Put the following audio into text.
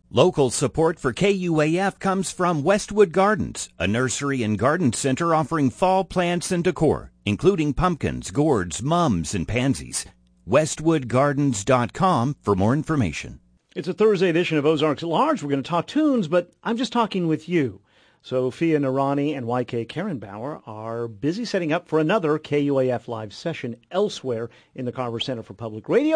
Local support for KUAF comes from Westwood Gardens, a nursery and garden center offering fall plants and decor, including pumpkins, gourds, mums, and pansies. WestwoodGardens.com for more information. It's a Thursday edition of Ozarks at Large. We're going to talk tunes, but I'm just talking with you. Sophia Narani and YK Karenbauer are busy setting up for another KUAF live session elsewhere in the Carver Center for Public Radio.